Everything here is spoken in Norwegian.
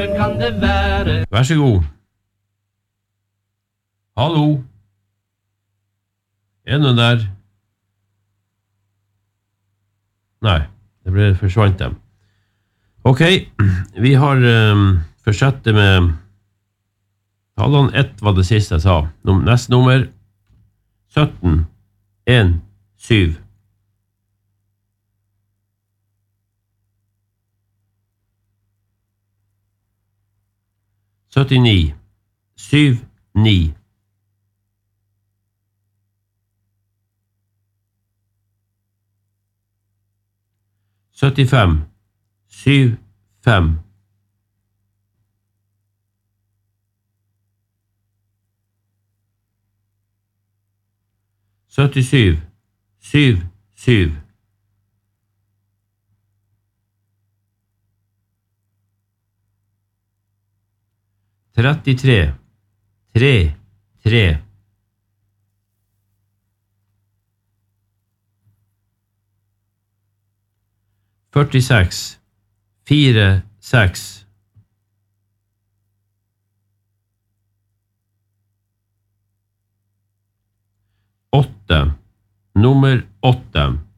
Hvem kan det være? Vær så god. Hallo? Er noen der? Nei, det ble forsvant dem. Ok, vi har fortsettet med tallene. 1 var det siste jeg sa. Neste nummer 17 1 7 79 7 9 75 7 5 77 7 7 33 3 3 46 4 6 8 nummer 8